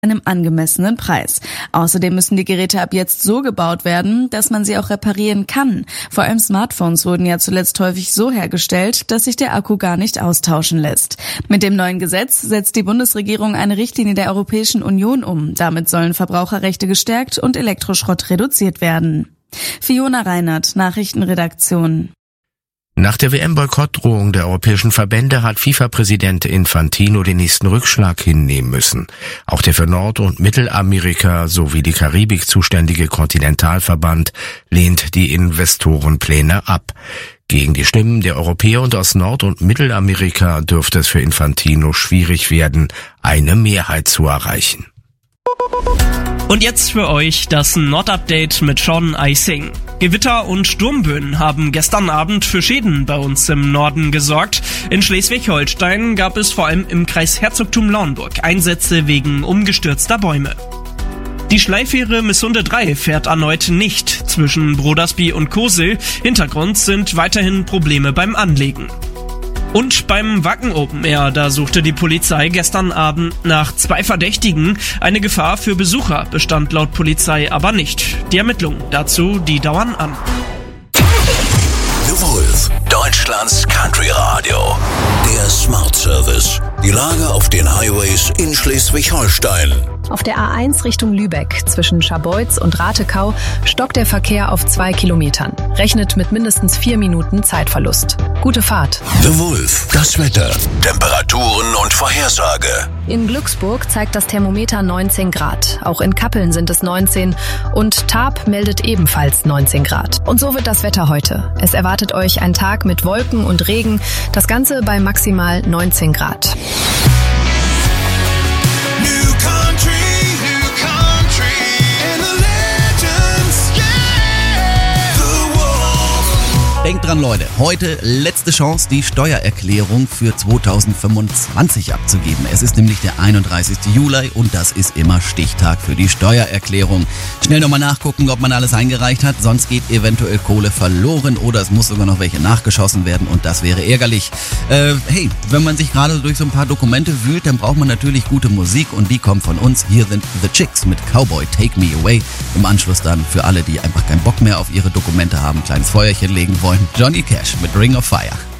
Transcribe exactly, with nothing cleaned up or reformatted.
einem angemessenen Preis. Außerdem müssen die Geräte ab jetzt so gebaut werden, dass man sie auch reparieren kann. Vor allem Smartphones wurden ja zuletzt häufig so hergestellt, dass sich der Akku gar nicht austauschen lässt. Mit dem neuen Gesetz setzt die Bundesregierung eine Richtlinie der Europäischen Union um. Damit sollen Verbraucherrechte gestärkt und Elektroschrott reduziert werden. Fiona Reinert, Nachrichtenredaktion. Nach der W M-Boykottdrohung der europäischen Verbände hat FIFA-Präsident Infantino den nächsten Rückschlag hinnehmen müssen. Auch der für Nord- und Mittelamerika sowie die Karibik zuständige Kontinentalverband lehnt die Investorenpläne ab. Gegen die Stimmen der Europäer und aus Nord- und Mittelamerika dürfte es für Infantino schwierig werden, eine Mehrheit zu erreichen. Und jetzt für euch das Nord-Update mit Sean Icing. Gewitter und Sturmböen haben gestern Abend für Schäden bei uns im Norden gesorgt. In Schleswig-Holstein gab es vor allem im Kreis Herzogtum Lauenburg Einsätze wegen umgestürzter Bäume. Die Schleifähre Missunde drei fährt erneut nicht zwischen Brodersby und Kosel. Hintergrund sind weiterhin Probleme beim Anlegen. Und beim Wacken Open Air, da suchte die Polizei gestern Abend nach zwei Verdächtigen. Eine Gefahr für Besucher bestand laut Polizei aber nicht. Die Ermittlungen dazu, die dauern an. The Wolf, Deutschlands Country Radio. Der Smart Service. Die Lage auf den Highways in Schleswig-Holstein. Auf der A eins Richtung Lübeck zwischen Scharbeutz und Ratekau stockt der Verkehr auf zwei Kilometern. Rechnet mit mindestens vier Minuten Zeitverlust. Gute Fahrt. The Wolf, das Wetter, Temperaturen und Vorhersage. In Glücksburg zeigt das Thermometer neunzehn Grad. Auch in Kappeln sind es neunzehn und Tarp meldet ebenfalls neunzehn Grad. Und so wird das Wetter heute. Es erwartet euch ein Tag mit Wolken und Regen. Das Ganze bei maximal neunzehn Grad. Denkt dran, Leute, heute letzte Chance, die Steuererklärung für zweitausendfünfundzwanzig abzugeben. Es ist nämlich der einunddreißigste Juli und das ist immer Stichtag für die Steuererklärung. Schnell nochmal nachgucken, ob man alles eingereicht hat, sonst geht eventuell Kohle verloren oder es muss sogar noch welche nachgeschossen werden und das wäre ärgerlich. Äh, hey, wenn man sich gerade durch so ein paar Dokumente wühlt, dann braucht man natürlich gute Musik und die kommt von uns. Hier sind The Chicks mit Cowboy Take Me Away. Im Anschluss dann für alle, die einfach keinen Bock mehr auf ihre Dokumente haben, ein kleines Feuerchen legen wollen, Johnny Cash mit Ring of Fire.